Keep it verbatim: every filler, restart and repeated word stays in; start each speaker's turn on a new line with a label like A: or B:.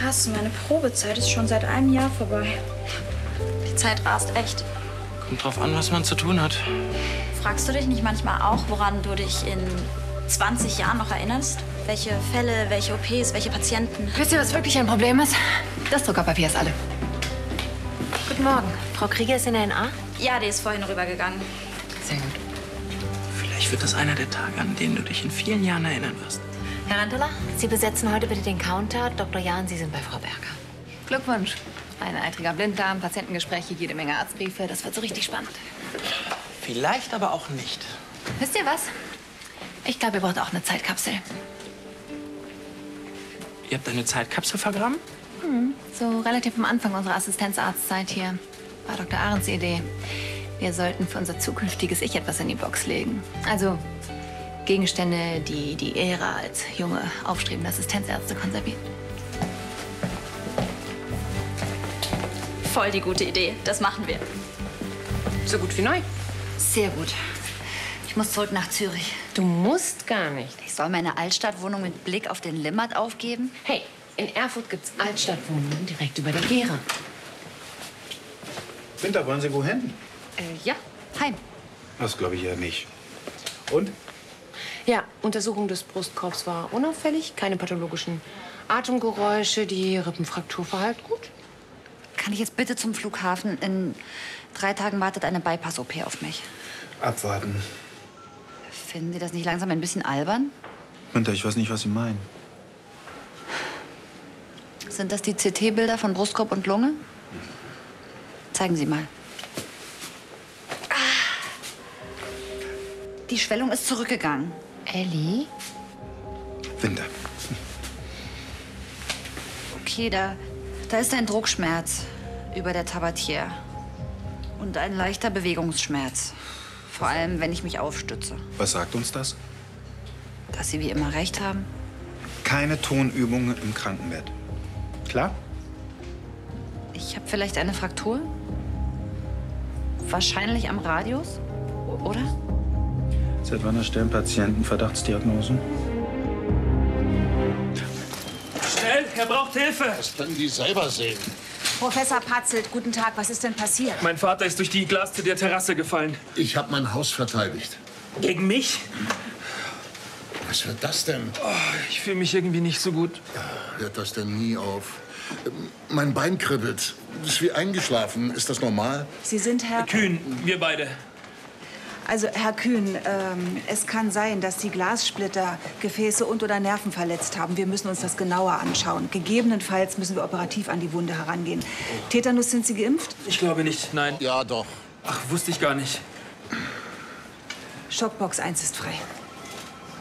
A: Krass, meine Probezeit ist schon seit einem Jahr vorbei. Die Zeit rast echt.
B: Kommt drauf an, was man zu tun hat.
A: Fragst du dich nicht manchmal auch, woran du dich in zwanzig Jahren noch erinnerst? Welche Fälle, welche O Ps, welche Patienten?
C: Wisst ihr, was wirklich ein Problem ist? Das Druckerpapier ist alle. Guten Morgen. Frau Krieger ist in der N A?
A: Ja, die ist vorhin rübergegangen.
C: Sehr gut.
B: Vielleicht wird das einer der Tage, an denen du dich in vielen Jahren erinnern wirst.
C: Herr Rantola, Sie besetzen heute bitte den Counter. Doktor Jahn, Sie sind bei Frau Berger. Glückwunsch. Ein eitriger Blinddarm, Patientengespräche, jede Menge Arztbriefe. Das wird so richtig spannend.
B: Vielleicht aber auch nicht.
C: Wisst ihr was? Ich glaube, ihr braucht auch eine Zeitkapsel.
B: Ihr habt eine Zeitkapsel vergraben?
C: Hm, so relativ am Anfang unserer Assistenzarztzeit hier. War Doktor Ahrens Idee. Wir sollten für unser zukünftiges Ich etwas in die Box legen. Also Gegenstände, die die Ära als junge, aufstrebende Assistenzärzte konservieren.
A: Voll die gute Idee. Das machen wir.
D: So gut wie neu.
A: Sehr gut. Ich muss zurück nach Zürich.
D: Du musst gar nicht.
A: Ich soll meine Altstadtwohnung mit Blick auf den Limmat aufgeben?
D: Hey, in Erfurt gibt's Altstadtwohnungen direkt über der Gera.
E: Winter, wollen Sie wohin?
D: Äh, ja.
A: Heim.
E: Das glaube ich ja nicht. Und?
D: Ja, Untersuchung des Brustkorbs war unauffällig. Keine pathologischen Atemgeräusche. Die Rippenfraktur verhält gut.
A: Kann ich jetzt bitte zum Flughafen? In drei Tagen wartet eine Bypass-O P auf mich.
E: Abwarten.
A: Finden Sie das nicht langsam ein bisschen albern?
E: Winter, ich weiß nicht, was Sie meinen.
A: Sind das die C T-Bilder von Brustkorb und Lunge? Zeigen Sie mal. Ah. Die Schwellung ist zurückgegangen.
D: Ellie?
E: Winter.
A: Okay, da, da ist ein Druckschmerz über der Tabatiere. Und ein leichter Bewegungsschmerz. Vor allem, wenn ich mich aufstütze.
E: Was sagt uns das?
A: Dass Sie wie immer recht haben.
E: Keine Tonübungen im Krankenbett. Klar?
A: Ich habe vielleicht eine Fraktur? Wahrscheinlich am Radius, o- oder?
E: Seit wann erstellen Patienten Verdachtsdiagnosen?
F: Schnell, er braucht Hilfe.
G: Das können die selber sehen.
H: Professor Patzelt, guten Tag. Was ist denn passiert?
F: Mein Vater ist durch die Glastür der Terrasse gefallen.
G: Ich habe mein Haus verteidigt.
F: Gegen mich?
G: Was wird das denn?
F: Oh, ich fühle mich irgendwie nicht so gut.
G: Hört das denn nie auf? Ähm, Mein Bein kribbelt. Ist wie eingeschlafen. Ist das normal?
H: Sie sind Herr...
F: Kühn, wir beide.
H: Also, Herr Kühn, ähm, es kann sein, dass Sie Glassplitter, Gefäße und oder Nerven verletzt haben. Wir müssen uns das genauer anschauen. Gegebenenfalls müssen wir operativ an die Wunde herangehen. Tetanus, sind Sie geimpft?
F: Ich glaube nicht, nein.
G: Ja, doch.
F: Ach, wusste ich gar nicht.
H: Schockbox eins ist frei.